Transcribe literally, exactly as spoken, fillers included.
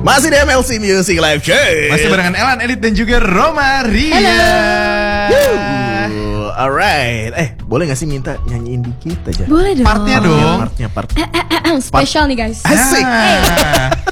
Masih di M L C Music Live Show. Masih barengan Elan, Edit dan juga Roma Ria. Halo. Alright. Eh, boleh gak sih minta nyanyiin dikit aja? Boleh dong. Partnya dong. Partnya, part. Spesial nih guys. Asik. Ah.